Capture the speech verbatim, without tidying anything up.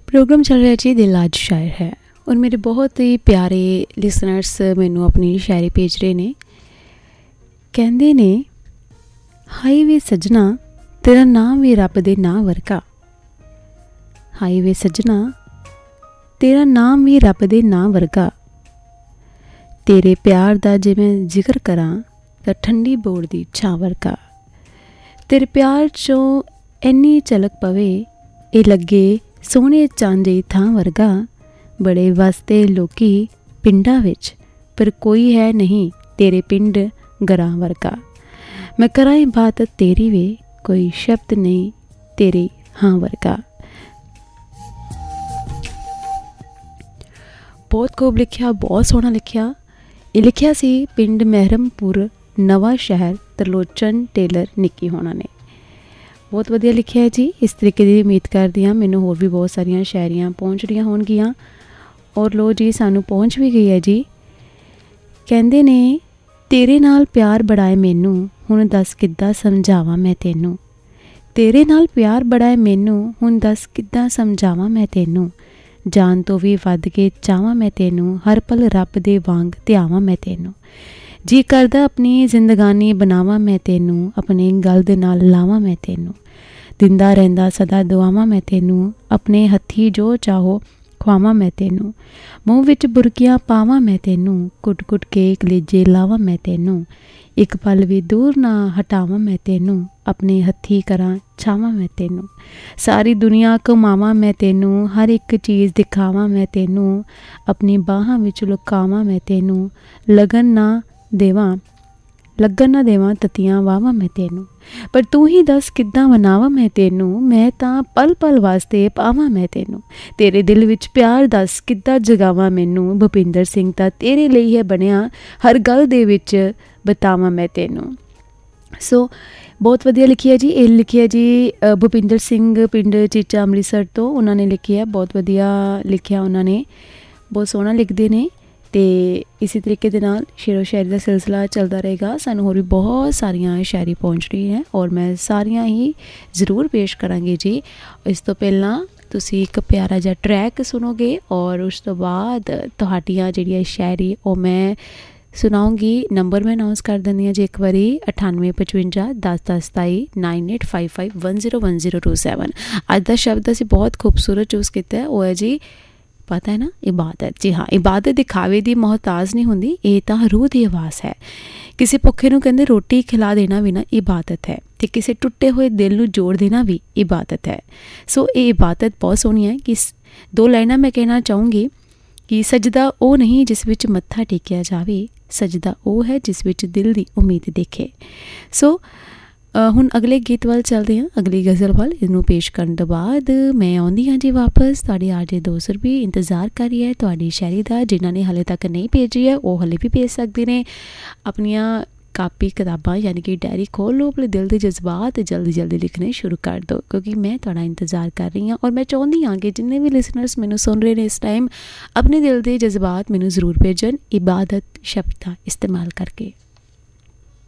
Programme चल रहा जी दिल आज शायर है और मेरे बहुत ही प्यारे लिसनर्स मैनू अपनी शायरी भेज रहे ने। कहंदे ने हाई वे सजना तेरा नाम भी रब दे नां वर्गा। हाई वे सजना तेरा नाम भी रब दे नां वर्गा। तेरे प्यार दा जे मैं जिक्र करां तां ठंडी बोड़ दी छां वर्गा। तेरे प्यार चों इन्नी झलक पवे ए लगे सोहणे चांदी थां वर्गा। बड़े वसते लोकी पिंडां विच पर कोई है नहीं तेरे पिंड गरां वर्गा। मैं करां इबादत तेरी वे कोई शब्द नहीं तेरे हां वर्गा। बहुत खूब लिखिया, बहुत सोहना लिखिया। ये लिखिया सी पिंड महरमपुर नवा शहर त्रिलोचन टेलर निक्की होना ने। बहुत वधिया लिखिया है जी। इस तरीके की उम्मीद करती हाँ मैनू होर भी बहुत सारिया शायरियाँ पहुँच रही होणगियां और लो जी सानू पहुँच भी गई है जी। कहंदे ने तेरे नाल प्यार बड़ा है मैनू हुण दस किद्दां समझावां मैं तैनू। तेरे नाल प्यार बड़ा है मैनू हुण दस किद्दां समझावां मैं तैनू। जान तो भी वध के चाहवां मैं तैनू हर पल रब दे वांग ध्यावां मैं तैनू। जी करदा अपनी जिंदगानी बनावां मैं तैनू अपने गल दे नाल लावां मैं तैनू। दिंदा रहिंदा सदा दुआवां मैं तैनू अपने हत्थी जो चाहो खुआवां मैं तैनू। मूँह विच बुरकियां पावां मैं तैनू कुट कुट के कलेजे लावां मैं तैनू। एक पल भी दूर ना हटावां मैं तैनू अपने हत्थी करां छावां मैं तैनू। सारी दुनिया घुमावां मैं तैनू हर एक चीज़ दिखावां मैं तैनू अपनी बाहां विच लुकावां मैं तैनू। लगन ना देवां लगन ना देवां ततियां वावां मैं तैनू। पर तू ही दस किद्दां मनावां मैं तैनू मैं तां पल पल वास्ते पावां मैं तैनू। तेरे दिल विच प्यार दस किद्दां जगावां मैनू भुपिंदर सिंह तां तेरे ਲਈ है बनिया हर गल दे विच बतावां मैं तैनू। सो बहुत वधिया लिखी है जी। ये लिखी है जी भुपिंदर सिंह पिंड चीचा अमृतसर तो उन्होंने लिखी है। बहुत वधिया लिखिया उन्होंने, बहुत सोहना लिखते हैं। तो इसी तरीके दे नाल शेरो शायरी का सिलसिला चलता रहेगा। सानू होर भी बहुत सारिया शायरी पहुँच रही हैं और मैं सारिया ही ज़रूर पेश करांगी जी। इस तो पहला तुसी एक प्यारा जिहा ट्रैक सुनोगे और उस तो बाद तुहाडियां जिहड़ियां शायरी वो मैं सुनाऊंगी। नंबर मैं अनाउंस कर दिंदी हाँ जी एक बारी अठानवे पचवंजा दस दस सताई nine eight five five one zero one zero two seven. अज का शब्द असीं बहुत खूबसूरत चूज़ किया है, वो है जी पता है ना इबादत। जी हाँ, इबादत दिखावे की मोहताज नहीं होंदी, ये तो रूह की आवाज़ है। किसी भुखे नूं कहंदे रोटी खिला देना भी ना इबादत है, तो किसी टुटे हुए दिल नूं जोड़ देना भी इबादत है। सो ये इबादत बहुत सोहनी है कि दो लाइनां मैं कहना चाहूँगी कि सजदा वो नहीं जिस विच मत्था टेकिया जावे, सजदा वो है जिस विच दिल की उम्मीद देखे। सो हुण अगले गीत वाल चलते हैं, अगली गज़ल वाल। इनू पेश करने तो बाद मैं आउंदी हाँ जी वापस। तुहाडी आरजे दोस्त भी इंतज़ार कर रही है तुहाडी शायरी दा। जिन्हां ने हाले तक नहीं भेजी है वो हाले भी भेज सकते हैं। अपनियां कापी किताबां यानी कि डायरी खोल लो, अपने दिल के जज्बात जल्दी जल्दी लिखने शुरू कर दो क्योंकि मैं तुहाडा इंतज़ार कर रही हाँ। और मैं चाहती हाँ कि जिन्ने भी लिसनर्स मैनू सुन रहे हैं इस टाइम अपने दिल के जज्बात मैनू ज़रूर भेजन इबादत शब्द का इस्तेमाल करके।